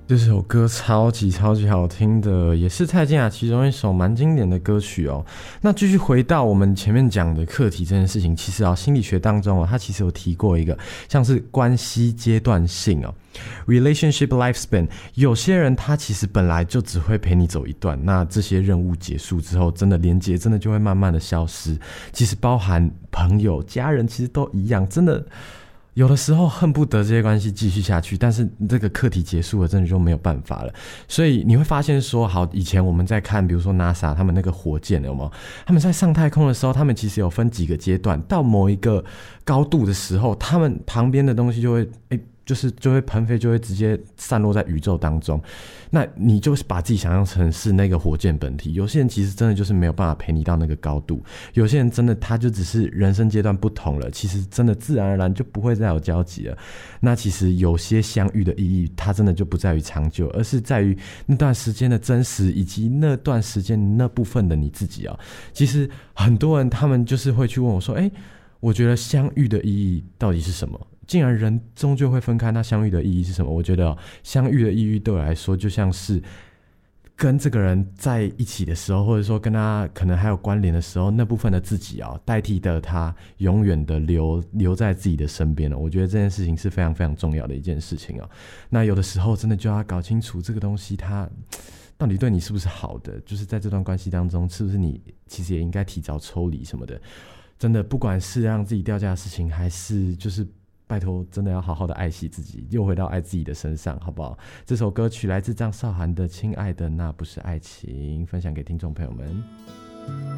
这首歌超级超级好听的，也是蔡健雅其中一首蛮经典的歌曲哦。那继续回到我们前面讲的课题这件事情，其实心理学当中它其实有提过一个像是关系阶段性relationship lifespan。有些人他其实本来就只会陪你走一段，那这些任务结束之后，真的连结真的就会慢慢的消失。其实包含朋友、家人，其实都一样，真的。有的时候恨不得这些关系继续下去，但是这个课题结束了，真的就没有办法了。所以你会发现说，好，以前我们在看，比如说 NASA 他们那个火箭有没有？他们在上太空的时候，他们其实有分几个阶段，到某一个高度的时候，他们旁边的东西就会就会喷飞，就会直接散落在宇宙当中。那你就是把自己想象成是那个火箭本体。有些人其实真的就是没有办法陪你到那个高度，有些人真的他就只是人生阶段不同了，其实真的自然而然就不会再有交集了。那其实有些相遇的意义，它真的就不在于长久，而是在于那段时间的真实，以及那段时间那部分的你自己其实很多人他们就是会去问我说，我觉得相遇的意义到底是什么？既然人终究会分开，那相遇的意义是什么？我觉得相遇的意义对我来说，就像是跟这个人在一起的时候，或者说跟他可能还有关联的时候，那部分的自己代替的他，永远的留在自己的身边了。我觉得这件事情是非常非常重要的一件事情那有的时候真的就要搞清楚这个东西它到底对你是不是好的，就是在这段关系当中，是不是你其实也应该提早抽离什么的。真的不管是让自己掉价的事情，还是就是拜托真的要好好的爱惜自己，又回到爱自己的身上，好不好？这首歌曲来自张韶涵的《亲爱的那不是爱情》，分享给听众朋友们。